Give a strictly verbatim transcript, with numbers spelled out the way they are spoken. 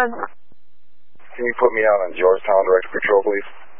one. Can you put me out on Georgetown Direct Patrol, please?